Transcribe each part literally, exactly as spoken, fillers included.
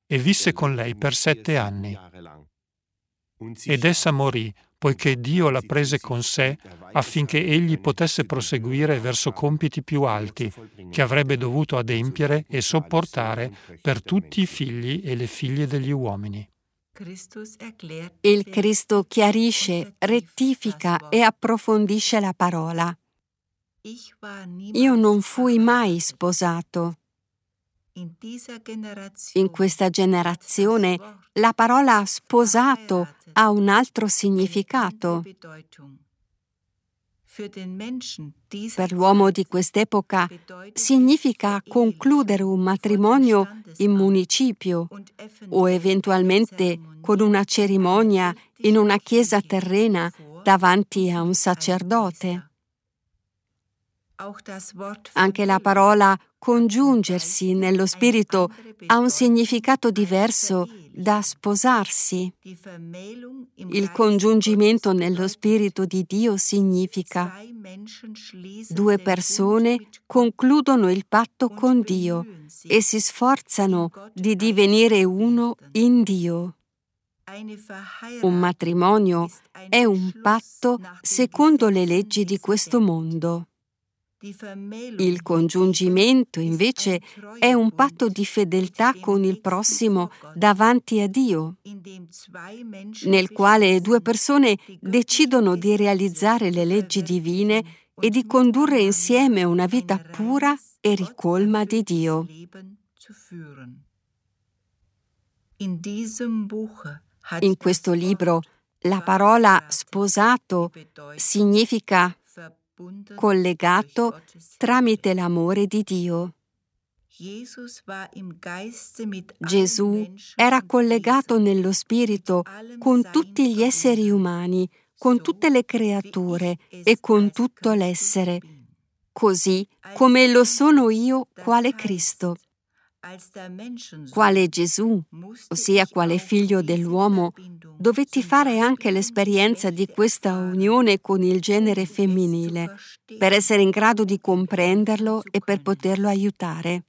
e visse con lei per sette anni. Ed essa morì, poiché Dio la prese con sé affinché egli potesse proseguire verso compiti più alti, che avrebbe dovuto adempiere e sopportare per tutti i figli e le figlie degli uomini. Il Cristo chiarisce, rettifica e approfondisce la parola. Io non fui mai sposato. In questa generazione la parola sposato ha un altro significato. Per l'uomo di quest'epoca significa concludere un matrimonio in municipio o eventualmente con una cerimonia in una chiesa terrena davanti a un sacerdote. Anche la parola congiungersi nello spirito ha un significato diverso da sposarsi. Il congiungimento nello spirito di Dio significa due persone concludono il patto con Dio e si sforzano di divenire uno in Dio. Un matrimonio è un patto secondo le leggi di questo mondo. Il congiungimento, invece, è un patto di fedeltà con il prossimo davanti a Dio, nel quale due persone decidono di realizzare le leggi divine e di condurre insieme una vita pura e ricolma di Dio. In questo libro, la parola sposato significa collegato tramite l'amore di Dio. Gesù era collegato nello spirito con tutti gli esseri umani, con tutte le creature e con tutto l'essere, così come lo sono io quale Cristo. Quale Gesù, ossia quale figlio dell'uomo, dovetti fare anche l'esperienza di questa unione con il genere femminile, per essere in grado di comprenderlo e per poterlo aiutare.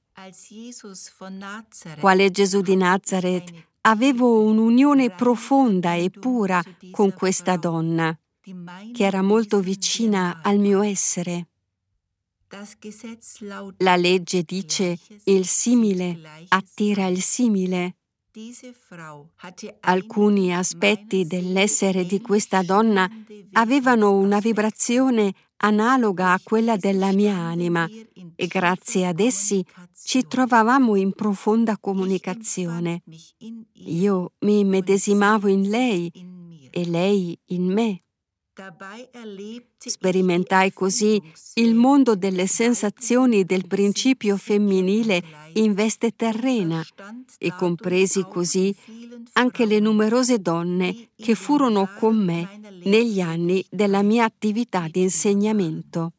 Quale Gesù di Nazaret, avevo un'unione profonda e pura con questa donna, che era molto vicina al mio essere. La legge dice: il simile attira il simile. Alcuni aspetti dell'essere di questa donna avevano una vibrazione analoga a quella della mia anima e grazie ad essi ci trovavamo in profonda comunicazione. Io mi immedesimavo in lei e lei in me. Sperimentai così il mondo delle sensazioni del principio femminile in veste terrena e compresi così anche le numerose donne che furono con me negli anni della mia attività di insegnamento.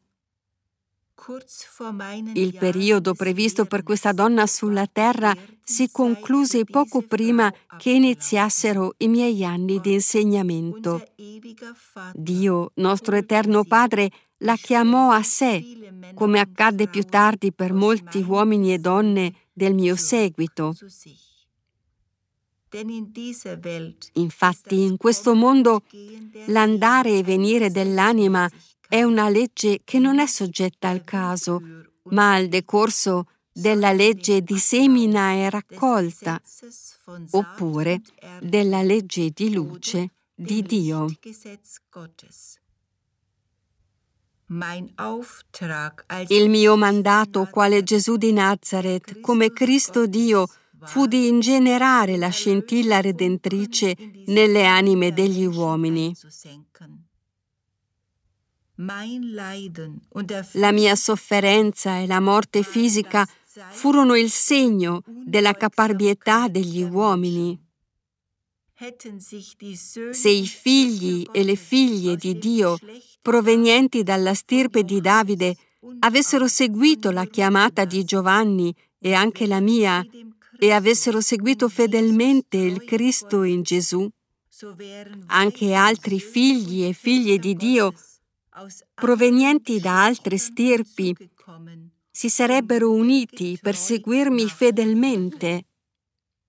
Il periodo previsto per questa donna sulla terra si concluse poco prima che iniziassero i miei anni di insegnamento. Dio, nostro eterno Padre, la chiamò a sé, come accadde più tardi per molti uomini e donne del mio seguito. Infatti, in questo mondo, l'andare e venire dell'anima è una legge che non è soggetta al caso, ma al decorso della legge di semina e raccolta, oppure della legge di luce di Dio. Il mio mandato, quale Gesù di Nazaret, come Cristo Dio, fu di ingenerare la scintilla redentrice nelle anime degli uomini. La mia sofferenza e la morte fisica furono il segno della caparbietà degli uomini. Se i figli e le figlie di Dio, provenienti dalla stirpe di Davide, avessero seguito la chiamata di Giovanni e anche la mia, e avessero seguito fedelmente il Cristo in Gesù, anche altri figli e figlie di Dio, provenienti da altre stirpi, si sarebbero uniti per seguirmi fedelmente